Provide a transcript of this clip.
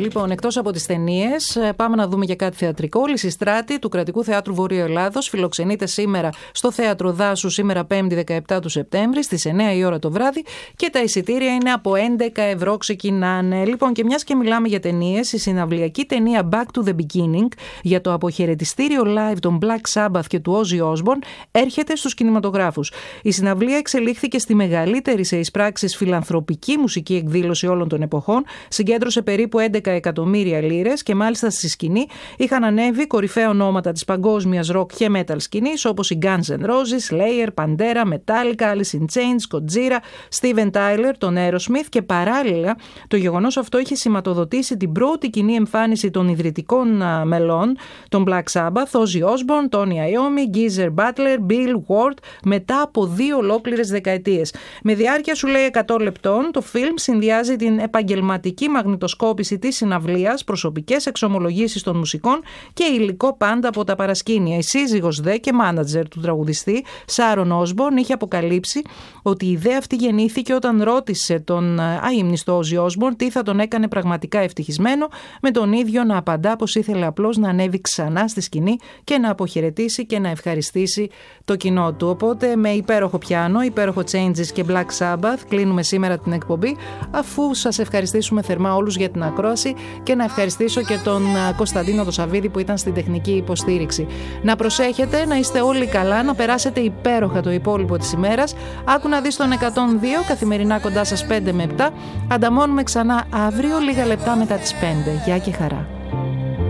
Λοιπόν, εκτός από τις ταινίες, πάμε να δούμε και κάτι θεατρικό. Λυσιστράτη του Κρατικού Θεάτρου Βορείου Ελλάδος φιλοξενείται σήμερα στο Θέατρο Δάσου, σήμερα 5η 17 του Σεπτέμβρη, στις 9 η ώρα το βράδυ, και τα εισιτήρια είναι από 11 ευρώ ξεκινάνε. Λοιπόν, και μιας και μιλάμε για ταινίες, η συναυλιακή ταινία Back to the Beginning για το αποχαιρετιστήριο live των Black Sabbath και του Ozzy Osbourne έρχεται στους κινηματογράφους. Η συναυλία εξελίχθηκε στη μεγαλύτερη σε εισπράξεις φιλανθρωπική μουσική εκδήλωση όλων των εποχών, συγκέντρωσε περίπου 11 εκατομμύρια λίρες και μάλιστα στη σκηνή είχαν ανέβει κορυφαία ονόματα της παγκόσμιας rock και metal σκηνής όπως οι Guns N' Roses, Slayer, Pantera, Metallica, Alice in Chains, Gojira, Steven Tyler, τον Aerosmith, και παράλληλα το γεγονός αυτό είχε σηματοδοτήσει την πρώτη κοινή εμφάνιση των ιδρυτικών μελών των Black Sabbath, Ozzy Osbourne, Tony Iommi, Geezer Butler, Bill Ward, μετά από 2 ολόκληρες δεκαετίες. Με διάρκεια, σου λέει, 100 λεπτών, το φιλμ συνδυάζει την επαγγελματική μαγνητοσκόπηση της συναυλίας, προσωπικές εξομολογήσεις των μουσικών και υλικό πάντα από τα παρασκήνια. Η σύζυγος δε και μάνατζερ του τραγουδιστή, Σάρον Όσμπορν, είχε αποκαλύψει ότι η ιδέα αυτή γεννήθηκε όταν ρώτησε τον αείμνηστο Ozzy Osbourne τι θα τον έκανε πραγματικά ευτυχισμένο, με τον ίδιο να απαντά πως ήθελε απλώς να ανέβει ξανά στη σκηνή και να αποχαιρετήσει και να ευχαριστήσει το κοινό του. Οπότε με υπέροχο πιάνο, υπέροχο Changes και Black Sabbath κλείνουμε σήμερα την εκπομπή, αφού σας ευχαριστήσουμε θερμά όλους για την ακρόαση και να ευχαριστήσω και τον Κωνσταντίνο το Σαββίδη που ήταν στην τεχνική υποστήριξη. Να προσέχετε, να είστε όλοι καλά, να περάσετε υπέροχα το υπόλοιπο της ημέρας. Άκου να δεις τον 102, καθημερινά κοντά σας 5 με 7. Ανταμώνουμε ξανά αύριο λίγα λεπτά μετά τις 5. Γεια και χαρά.